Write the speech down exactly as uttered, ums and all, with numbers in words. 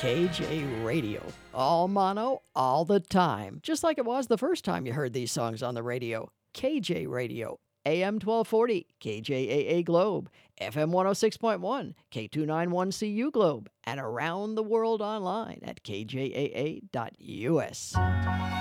K J Radio. All mono, all the time. Just like it was the first time you heard these songs on the radio. K J Radio. A M twelve forty, K J A A Globe. F M one oh six point one, K two ninety-one C U Globe. And around the world online at K J A A dot U S.